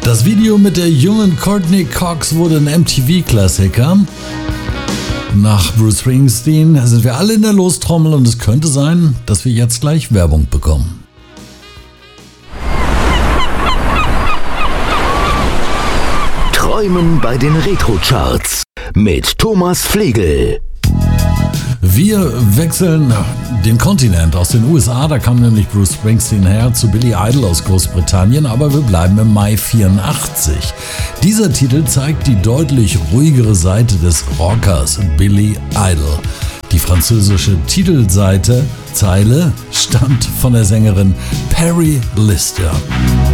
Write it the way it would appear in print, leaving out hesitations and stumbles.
Das Video mit der jungen Courtney Cox wurde ein MTV-Klassiker. Nach Bruce Springsteen sind wir alle in der Lostrommel und es könnte sein, dass wir jetzt gleich Werbung bekommen. Träumen bei den Retro-Charts mit Thomas Flegel. Wir wechseln den Kontinent aus den USA, da kam nämlich Bruce Springsteen her, zu Billy Idol aus Großbritannien, aber wir bleiben im Mai 84. Dieser Titel zeigt die deutlich ruhigere Seite des Rockers Billy Idol. Die französische Titelzeile stammt von der Sängerin Perry Lister.